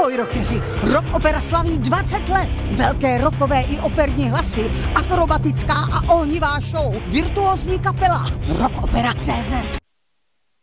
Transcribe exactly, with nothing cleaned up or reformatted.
Ahoj rockeři, Rock Opera slaví dvacet let. Velké rockové i operní hlasy, akrobatická a ohnivá show, virtuózní kapela, rockopera tečka cé zet.